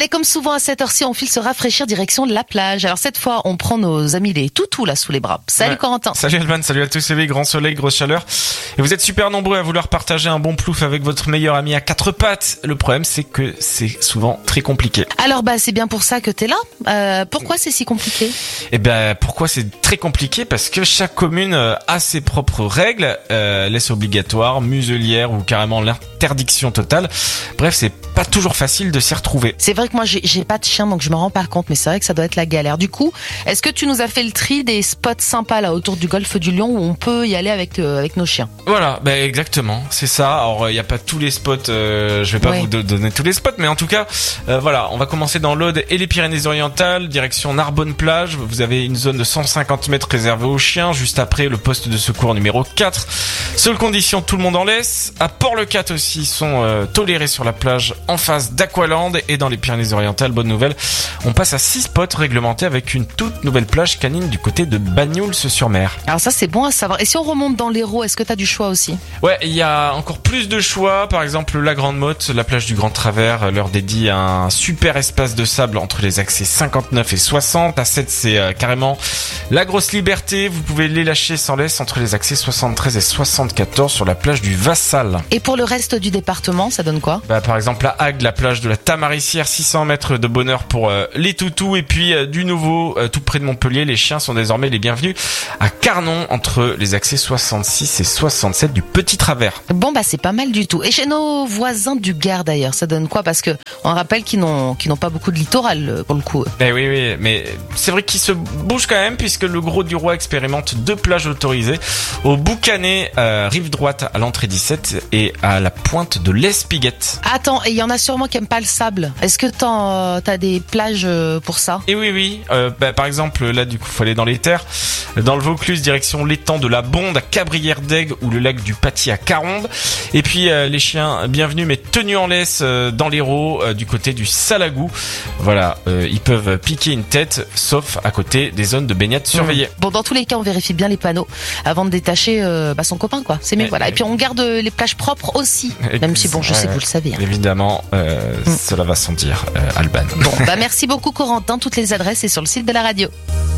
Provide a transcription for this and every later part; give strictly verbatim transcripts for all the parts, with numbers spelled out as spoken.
Allez, comme souvent à cette heure-ci, on file se rafraîchir direction de la plage. Alors cette fois, on prend nos amis les toutous là sous les bras. Salut ouais. Corentin. Salut Alban, salut à tous. C'est oui, grand soleil, grosse chaleur. Et vous êtes super nombreux à vouloir partager un bon plouf avec votre meilleur ami à quatre pattes. Le problème, c'est que c'est souvent très compliqué. Alors bah c'est bien pour ça que t'es là. Euh, pourquoi c'est si compliqué ? Eh ben pourquoi c'est très compliqué ? Parce que chaque commune a ses propres règles, euh, laisse obligatoire, muselière ou carrément l'interdiction totale. Bref, c'est pas toujours facile de s'y retrouver. C'est vrai que moi j'ai, j'ai pas de chien donc je me rends pas compte, mais c'est vrai que ça doit être la galère. Du coup, est-ce que tu nous as fait le tri des spots sympas là autour du golfe du Lion où on peut y aller avec euh, avec nos chiens ? Voilà, bah exactement, c'est ça. Alors il y a pas tous les spots, euh, je vais pas ouais. vous donner tous les spots, mais en tout cas, euh, voilà, on va commencer dans l'Aude et les Pyrénées-Orientales, direction Narbonne-Plage. Vous avez une zone de cent cinquante mètres réservée aux chiens, juste après le poste de secours numéro quatre. Seule condition, tout le monde en laisse. À Port-le-Cat aussi, sont euh, tolérés sur la plage en face d'Aqualand. Et dans les Pyrénées-Orientales, bonne nouvelle, on passe à six spots réglementés avec une toute nouvelle plage canine du côté de Bagnols-sur-Mer. Alors ça c'est bon à savoir. Et si on remonte dans l'Hérault, est-ce que t'as du choix aussi ? Ouais, il y a encore plus de choix. Par exemple, la Grande Motte, la plage du Grand Travers, leur dédie un super espace de sable entre les accès cinquante-neuf et soixante. À sept, c'est euh, carrément la grosse liberté. Vous pouvez les lâcher sans laisse entre les accès soixante-treize et soixante-quatorze sur la plage du Vassal. Et pour le reste du département, ça donne quoi ? Bah, par exemple, à Agde, la plage de la Tamarissière, six cents mètres de bonheur pour euh, les toutous. Et puis, euh, du nouveau, euh, tout près de Montpellier, les chiens sont désormais les bienvenus à Carnon, entre les accès soixante-six et soixante-sept du Petit Travers. Bon, bah, c'est pas mal du tout. Et chez nos voisins du Gard, d'ailleurs, ça donne quoi ? Parce que on rappelle qu'ils n'ont, qu'ils n'ont pas beaucoup de littoral, pour le coup. Eh oui, oui, mais c'est vrai qu'ils se bougent quand même, puisque le Gros du Roi expérimente deux plages autorisées. Au Boucanet, euh, rive droite à l'entrée dix-sept et à la pointe de l'Espiguette. Attends, et il y en a sûrement qui aiment pas le sable. Est-ce que t'en, t'as des plages pour ça ? Et oui, oui. Euh, bah, par exemple, là, du coup, faut aller dans les terres. Dans le Vaucluse, direction l'étang de la Bonde à Cabrières d'Aigues ou le lac du Paty à Caronde. Et puis, euh, les chiens, bienvenus, mais tenus en laisse euh, dans l'Hérault, euh, du côté du Salagou. Voilà, euh, ils peuvent piquer une tête, sauf à côté des zones de baignade surveillées. Bon, dans tous les cas, on vérifie bien les panneaux avant de détacher euh, bah, son copain, quoi. C'est mieux, et, voilà. Et puis, on garde les plages propres aussi. Et même si, bon, je ouais, sais que vous le savez. Hein. Évidemment, euh, mm. cela va sans dire, euh, Alban. Bon, bah merci beaucoup, Corentin. Toutes les adresses sont sur le site de la radio.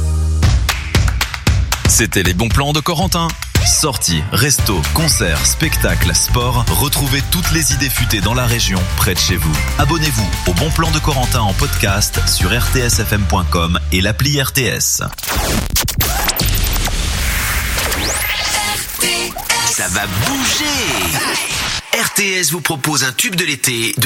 C'était les bons plans de Corentin. Sorties, restos, concerts, spectacles, sport. Retrouvez toutes les idées futées dans la région, près de chez vous. Abonnez-vous au Bon Plan de Corentin en podcast sur r t s f m point com et l'appli R T S. Ça va bouger. R T S vous propose un tube de l'été de